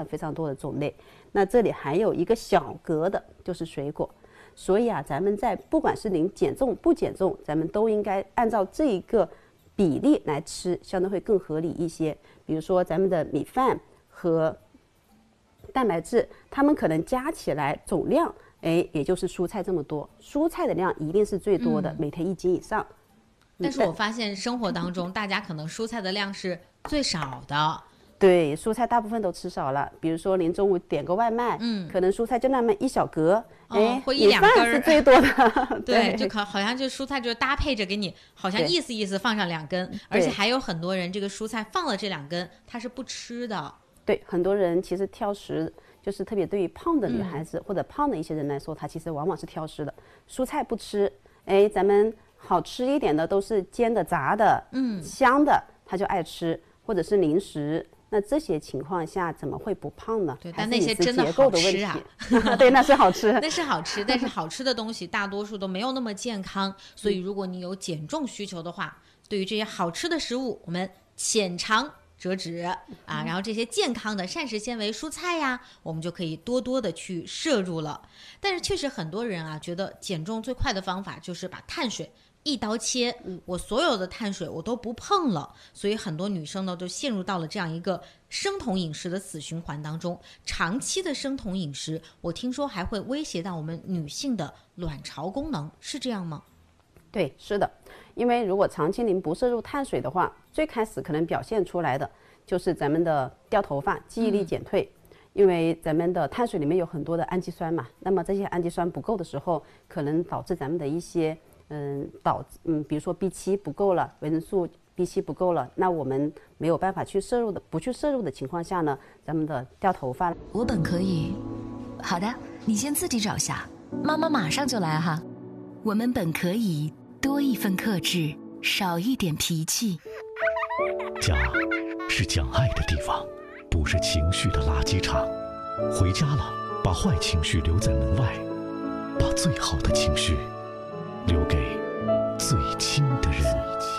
非常多的种类。那这里还有一个小格的，就是水果。所以啊，咱们在不管是您减重不减重，咱们都应该按照这一个比例来吃，相对会更合理一些。比如说咱们的米饭和蛋白质，它们可能加起来总量，也就是蔬菜这么多。蔬菜的量一定是最多的，每天1斤以上。 但是我发现生活当中，大家可能蔬菜的量是最少的。 对，蔬菜大部分都吃少了。比如说您中午点个外卖，可能蔬菜就那么1小格， 或1-2根是最多的。 对，就好像就蔬菜就搭配着给你，好像意思意思放上2根，而且还有很多人这个蔬菜放了这2根，他是不吃的。 对，很多人其实挑食，就是特别对于胖的女孩子或者胖的一些人来说，他其实往往是挑食的，蔬菜不吃，咱们好吃一点的都是煎的、炸的，香的他就爱吃，或者是零食。那这些情况下怎么会不胖呢？ 对，但那些真的好吃啊！ 对，那是好吃， 那是好吃，但是好吃的东西大多数都没有那么健康，所以如果你有减重需求的话，对于这些好吃的食物，我们浅尝辄止啊，然后这些健康的膳食纤维蔬菜呀，我们就可以多多的去摄入了。但是确实很多人啊，觉得减重最快的方法就是把碳水一刀切，我所有的碳水我都不碰了，所以很多女生呢都陷入到了这样一个生酮饮食的死循环当中。长期的生酮饮食，我听说还会威胁到我们女性的卵巢功能，是这样吗？ 对，是的，因为如果长期您不摄入碳水的话，最开始可能表现出来的就是咱们的掉头发、记忆力减退。因为咱们的碳水里面有很多的氨基酸嘛，那么这些氨基酸不够的时候，可能导致咱们的一些比如说 B7 不够了，维生素 B7 不够了，那我们没有办法去摄入的，不去摄入的情况下呢，咱们的掉头发。 我本可以。好的，你先自己找下，妈妈马上就来哈。我们本可以多一份克制，少一点脾气。 家是讲爱的地方，不是情绪的垃圾场。回家了，把坏情绪留在门外，把最好的情绪留给最亲的人。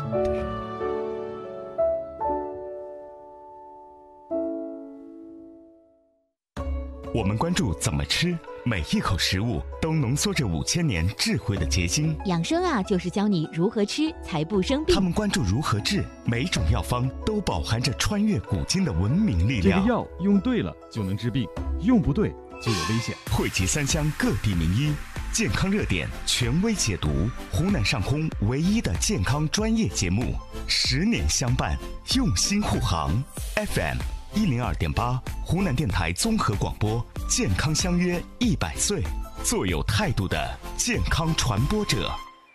我们关注怎么吃，每一口食物都浓缩着5000年智慧的结晶。 养生啊，就是教你如何吃才不生病。 他们关注如何治，每种药方都饱含着穿越古今的文明力量。 这个药用对了就能治病，用不对就有危险。 汇集3乡各地名医，健康热点权威解读，湖南上空唯一的健康专业节目，10年相伴，用心护航。FM102.8，湖南电台综合广播，健康相约100岁，做有态度的健康传播者。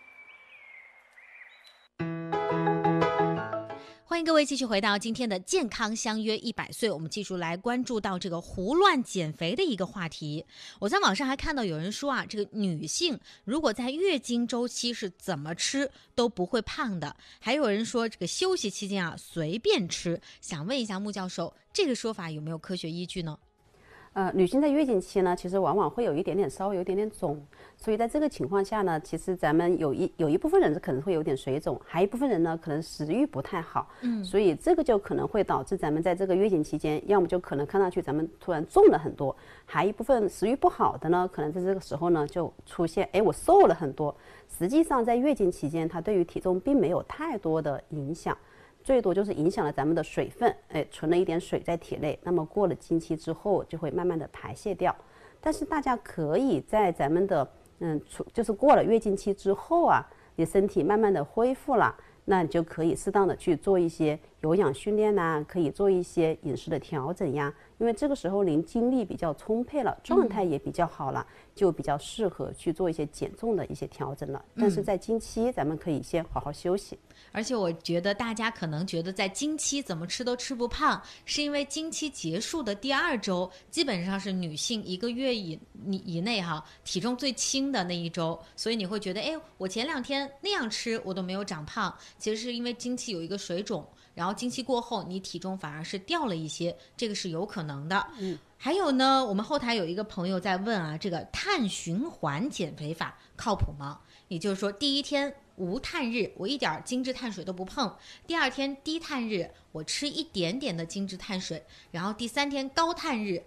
欢迎各位继续回到今天的健康相约100岁，我们继续来关注到这个胡乱减肥的一个话题。我在网上还看到有人说啊，这个女性如果在月经周期是怎么吃都不会胖的，还有人说这个休息期间啊随便吃。想问一下穆教授，这个说法有没有科学依据呢？ 女性在月经期呢，其实往往会有一点点稍微有一点点肿，所以在这个情况下呢，其实咱们有一部分人可能会有点水肿，还一部分人呢可能食欲不太好，所以这个就可能会导致咱们在这个月经期间，要么就可能看上去咱们突然重了很多，还一部分食欲不好的呢，可能在这个时候呢就出现，我瘦了很多。实际上在月经期间，它对于体重并没有太多的影响。最多就是影响了咱们的水分，存了一点水在体内，那么过了经期之后就会慢慢的排泄掉。但是大家可以在咱们的就是过了月经期之后啊，你身体慢慢的恢复了，那你就可以适当的去做一些有氧训练呐，可以做一些饮食的调整呀，因为这个时候您精力比较充沛了，状态也比较好了，就比较适合去做一些减重的一些调整了。但是在经期咱们可以先好好休息。 而且我觉得大家可能觉得在经期怎么吃都吃不胖，是因为经期结束的第2周基本上是女性1个月以内体重最轻的那一周，所以你会觉得我前2天那样吃我都没有长胖，其实是因为经期有一个水肿，然后经期过后你体重反而是掉了一些，这个是有可能的。还有呢，我们后台有一个朋友在问啊，这个碳循环减肥法靠谱吗？也就是说第1天无碳日，我一点精致碳水都不碰；第2天低碳日，我吃一点点的精致碳水；然后第3天高碳日，